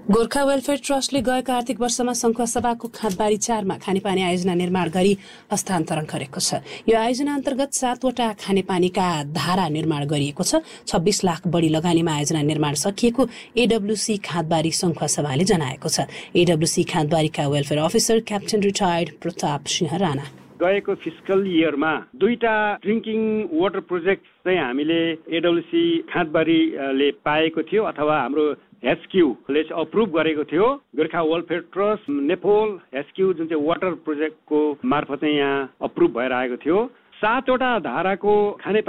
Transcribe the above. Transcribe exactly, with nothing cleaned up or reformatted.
Gorkha welfare ट्रस्टले गएको आर्थिक वर्षमा सङ्खुवासभाको खाँदबारी चारमा खानेपानी आयोजना निर्माण गरी हस्तान्तरण गरेको छ। यो आयोजना अन्तर्गत सातवटा खानेपानीका धारा निर्माण गरिएको छ। छब्बीस लाख बढी लगानीमा आयोजना निर्माण सकिएको एडब्ल्युसी खाँदबारी सङ्खुवासभाले जनाएको छ। एडब्ल्युसी खाँदबारीका welfare officer captain retired Pratap Singh Rana गएको फिस्कल इयरमा दुईटा ड्रिङ्किङ वाटर प्रोजेक्ट चाहिँ हामीले एडब्ल्युसी खाँदबारीले पाएको थियो अथवा हाम्रो एसक्यूले अप्रुभ गरेको थियो। गोर्खा वेलफेयर ट्रस्ट नेपोल एसक्यू जुन चाहिँ वाटर प्रोजेक्टको मार्फत यहाँ अप्रुभ भएर आएको थियो। सातवटा धाराको खाने